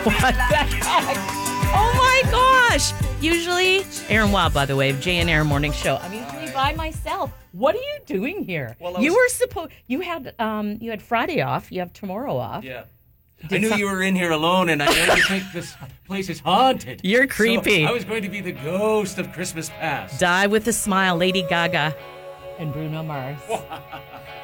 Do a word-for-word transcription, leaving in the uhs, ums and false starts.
What the heck? Oh my gosh. Usually, Aaron Wild, by the way, of Jay and Aaron Morning Show. I'm usually by myself. What are you doing here? Well, I you was- were supposed. You had um. You had Friday off. You have tomorrow off. Yeah. Did I knew some- you were in here alone, and I already think this place is haunted. You're creepy. So I was going to be the ghost of Christmas past. Die with a smile, Lady Gaga and Bruno Mars.